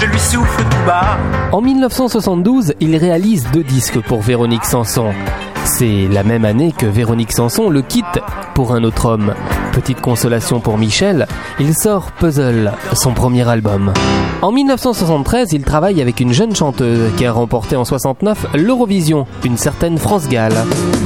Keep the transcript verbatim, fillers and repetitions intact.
je lui souffle tout bas. En dix-neuf cent soixante-douze, il réalise deux disques pour Véronique Sanson. C'est la même année que Véronique Sanson le quitte pour un autre homme. Petite consolation pour Michel, il sort Puzzle, son premier album. En dix-neuf cent soixante-treize, il travaille avec une jeune chanteuse qui a remporté en soixante-neuf l'Eurovision, une certaine France Gall.